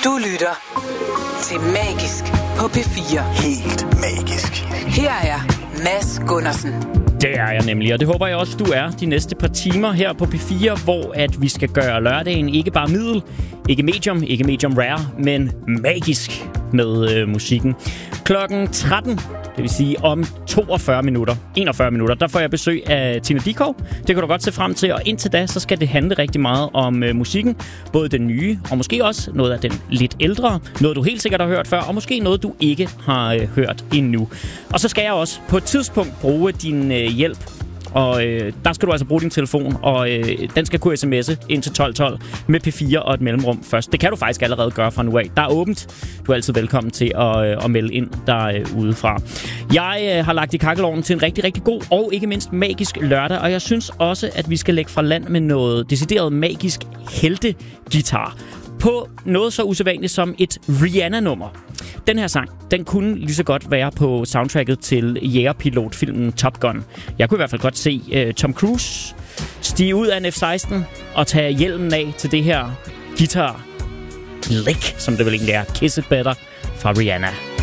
Du lytter til Magisk på P4. Helt magisk. Her er Mads Gundersen. Det er jeg nemlig, og det håber jeg også, du er de næste par timer her på P4, hvor at vi skal gøre lørdagen ikke bare middel, ikke medium rare, men magisk med musikken. Klokken 13, det vil sige om 41 minutter, der får jeg besøg af Tina Dickow. Det kan du godt se frem til, og indtil da, så skal det handle rigtig meget om musikken. Både den nye, og måske også noget af den lidt ældre. Noget, du helt sikkert har hørt før, og måske noget, du ikke har hørt endnu. Og så skal jeg også på et tidspunkt bruge din hjælp. Og der skal du altså bruge din telefon, og den skal kunne sms'e ind til 1212 med P4 og et mellemrum først. Det kan du faktisk allerede gøre fra nu af. Der er åbent. Du er altid velkommen til at melde ind derudefra. Jeg har lagt i kakkelovnen til en rigtig, rigtig god og ikke mindst magisk lørdag, og jeg synes også, at vi skal lægge fra land med noget decideret magisk heltegitar på noget så usædvanligt som et Rihanna-nummer. Den her sang, den kunne lige så godt være på soundtracket til jægerpilotfilmen Top Gun. Jeg kunne i hvert fald godt se Tom Cruise stige ud af en F-16 og tage hjelmen af til det her guitar-lick, som det vel egentlig er, Kiss It Better fra Rihanna.